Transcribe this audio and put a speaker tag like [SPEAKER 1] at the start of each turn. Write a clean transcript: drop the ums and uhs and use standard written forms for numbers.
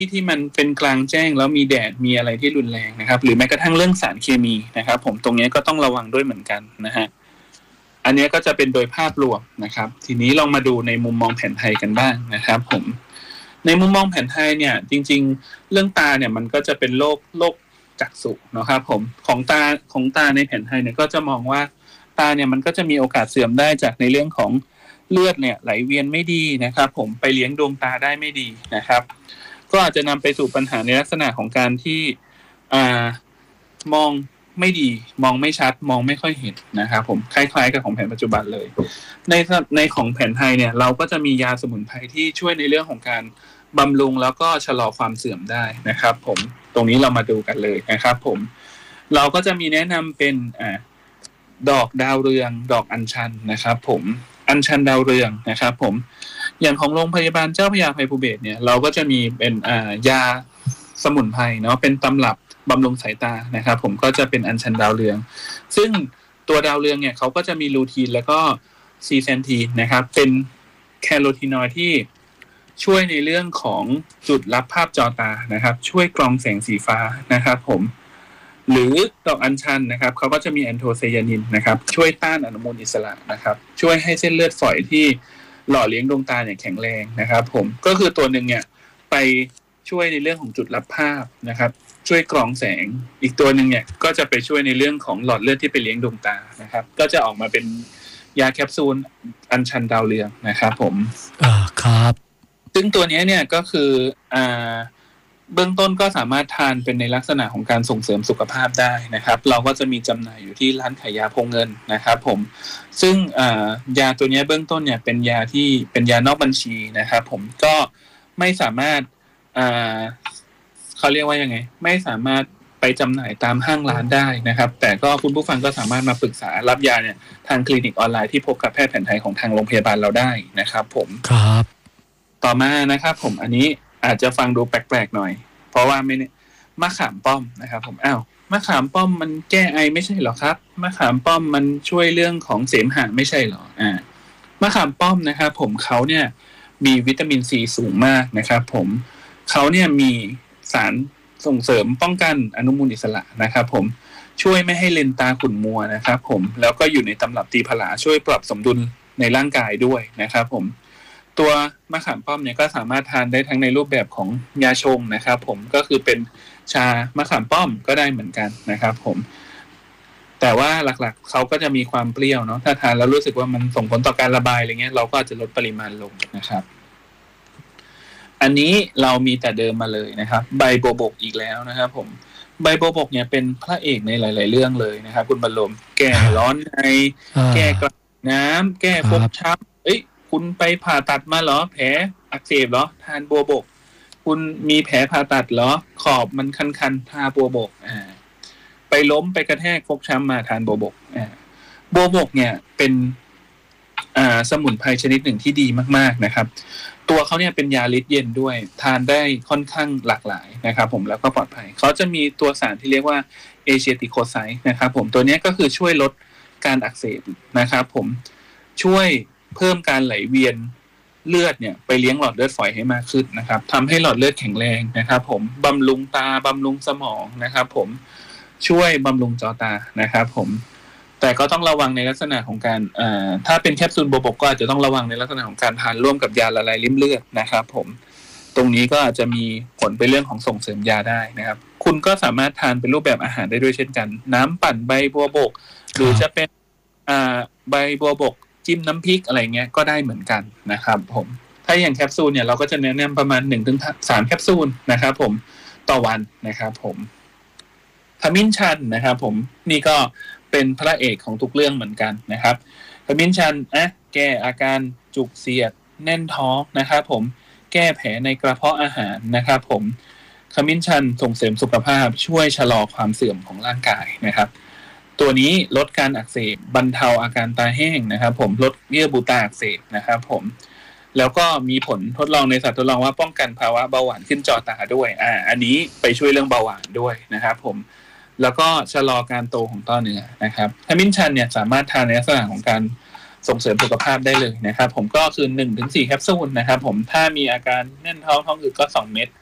[SPEAKER 1] ที่มันเป็นกลางแจ้งแล้วมีแดดมีอะไรที่รุนแรงนะครับหรือแม้กระทั่งเรื่องสารเคมีนะครับผมตรงนี้ก็ต้องระวังด้วยเหมือนกันนะฮะอันนี้ก็จะเป็นโดยภาพรวมนะครับทีนี้ลองมาดูในมุมมองแผนไทยกันบ้างนะครับผมในมุมมองแผนไทยเนี่ยจริงๆเรื่องตาเนี่ยมันก็จะเป็นโรคจักษุนะครับผมของตาในแผนไทยเนี่ยก็จะมองว่าตาเนี่ยมันก็จะมีโอกาสเสื่อมได้จากในเรื่องของเลือดเนี่ยไหลเวียนไม่ดีนะครับผมไปเลี้ยงดวงตาได้ไม่ดีนะครับก็อาจจะนำไปสู่ปัญหาในลักษณะของการที่มองไม่ดีมองไม่ชัดมองไม่ค่อยเห็นนะครับผมคล้ายๆกับของแผนปัจจุบันเลยในของแผนไทยเนี่ยเราก็จะมียาสมุนไพรที่ช่วยในเรื่องของการบำรุงแล้วก็ชะลอความเสื่อมได้นะครับผมตรงนี้เรามาดูกันเลยนะครับผมเราก็จะมีแนะนำเป็นดอกดาวเรืองดอกอัญชันนะครับผมอัญชันดาวเรืองนะครับผมอย่างของโรงพยาบาลเจ้าพระยาอภัยภูเบศรเนี่ยเราก็จะมีเป็นยาสมุนไพรเนาะเป็นตำรับบำรุงสายตานะครับผมก็จะเป็นอัญชันดาวเรืองซึ่งตัวดาวเรืองเนี่ยเขาก็จะมีลูทีนแล้วก็ซีเซนทีนนะครับเป็นแคโรทีนอยด์ที่ช่วยในเรื่องของจุดรับภาพจอตานะครับช่วยกรองแสงสีฟ้านะครับผมหรือดอกอัญชันนะครับเขาก็จะมีแอนโทไซยานินนะครับช่วยต้านอนุมูลอิสระนะครับช่วยให้เส้นเลือดฝอยที่หล่อเลี้ยงดวงตาเนี่ยแข็งแรงนะครับผมก็คือตัวหนึ่งเนี่ยไปช่วยในเรื่องของจุดรับภาพนะครับช่วยกรองแสงอีกตัวหนึ่งเนี่ยก็จะไปช่วยในเรื่องของหลอดเลือดที่ไปเลี้ยงดวงตานะครับก็จะออกมาเป็นยาแคปซูลอัญชันดาวเรืองนะครับผม
[SPEAKER 2] ครับ
[SPEAKER 1] ซึ่งตัวนี้เนี่ยก็คือเบื้องต้นก็สามารถทานเป็นในลักษณะของการส่งเสริมสุขภาพได้นะครับเราก็จะมีจำหน่ายอยู่ที่ร้านขายยาพงเงินนะครับผมซึ่งยาตัวนี้เบื้องต้นเนี่ยเป็นยาที่เป็นยานอกบัญชีนะครับผมก็ไม่สามารถเขาเรียกว่ายังไงไม่สามารถไปจำหน่ายตามห้างร้านได้นะครับแต่ก็คุณผู้ฟังก็สามารถมาปรึกษารับยาเนี่ยทางคลินิกออนไลน์ที่พบกับแพทย์แผนไทยของทางโรงพยาบาลเราได้นะครับผม
[SPEAKER 2] ครับ
[SPEAKER 1] ต่อมานะครับผมอันนี้อาจจะฟังดูแปลกๆหน่อยเพราะว่าไม่เนี่ยมะขามป้อมนะครับผมมะขามป้อมมันแก้ไอไม่ใช่หรอครับมะขามป้อมมันช่วยเรื่องของเสมหะไม่ใช่หรอมะขามป้อมนะครับผมเขาเนี่ยมีวิตามินซีสูงมากนะครับผมเขาเนี่ยมีสารส่งเสริมป้องกันอนุมูลอิสระนะครับผมช่วยไม่ให้เลนตาขุ่นมัวนะครับผมแล้วก็อยู่ในตำรับตีผลาช่วยปรับสมดุลในร่างกายด้วยนะครับผมตัวมะขามป้อมเนี่ยก็สามารถทานได้ทั้งในรูปแบบของยาชงนะครับผมก็คือเป็นชามะขามป้อมก็ได้เหมือนกันนะครับผมแต่ว่าหลักๆเขาก็จะมีความเปรี้ยวเนาะถ้าทานแล้วรู้สึกว่ามันส่งผลต่อการระบายอะไรเงี้ยเราก็อาจจะลดปริมาณลงนะครับอันนี้เรามีแต่เดิมมาเลยนะครับใบบัวบกอีกแล้วนะครับผมใบบัวบกเนี่ยเป็นพระเอกในหลายๆเรื่องเลยนะครับคุณบรรลมแก้ร้อนในแก้กระน้ำแก้ฟกช้ำคุณไปผ่าตัดมาเหรอแผลอักเสบเหรอทานบัวบกคุณมีแผลผ่าตัดเหรอขอบมันคันๆทาบัวบกไปล้มไปกระแทกฟกช้ำมาทานบัวบกบัวบกเนี่ยเป็นสมุนไพรชนิดหนึ่งที่ดีมากๆนะครับตัวเขาเนี่ยเป็นยาฤทธิ์เย็นด้วยทานได้ค่อนข้างหลากหลายนะครับผมแล้วก็ปลอดภัยเขาจะมีตัวสารที่เรียกว่าเอเชียติโคไซด์นะครับผมตัวนี้ก็คือช่วยลดการอักเสบนะครับผมช่วยเพิ่มการไหลเวียนเลือดเนี่ยไปเลี้ยงหลอดเลือดฝอยให้มากขึ้นนะครับทำให้หลอดเลือดแข็งแรงนะครับผมบำรุงตาบำรุงสมองนะครับผมช่วยบำรุงจอตานะครับผมแต่ก็ต้องระวังในลักษณะของการถ้าเป็นแคปซูลบัวบกก็อาจจะต้องระวังในลักษณะของการทานร่วมกับยาละลายริ่มเลือดนะครับผมตรงนี้ก็อาจจะมีผลไปเรื่องของส่งเสริมยาได้นะครับคุณก็สามารถทานเป็นรูปแบบอาหารได้ด้วยเช่นกันน้ำปั่นใบบัวบกหรือจะเป็นใบบัวบกจิ้มน้ำพริกอะไรเงี้ยก็ได้เหมือนกันนะครับผมถ้าอย่างแคปซูลเนี่ยเราก็จะแนะนำประมาณ 1-3 แคปซูลนะครับผมต่อวันนะครับผมขมิ้นชันนะครับผมนี่ก็เป็นพระเอกของทุกเรื่องเหมือนกันนะครับขมิ้นชันแก้อาการจุกเสียดแน่นท้องนะครับผมแก้แผลในกระเพาะอาหารนะครับผมขมิ้นชันส่งเสริมสุขภาพช่วยชะลอความเสื่อมของร่างกายนะครับตัวนี้ลดการอักเสบบรรเทาอาการตาแห้งนะครับผมลดเยื่อบุตาอักเสบนะครับผมแล้วก็มีผลทดลองในสัตว์ทดลองว่าป้องกันภาวะเบาหวานขึ้นจอตาด้วยอันนี้ไปช่วยเรื่องเบาหวานด้วยนะครับผมแล้วก็ชะลอการโตของต้อเนื้อนะครับขมิ้นชันเนี่ยสามารถทานในลักษณะของการส่งเสริมสุขภาพได้เลยนะครับผมก็คือ 1-4 แคปซูลนะครับผมถ้ามีอาการแน่นท้องท้องอืดก็2 เม็ด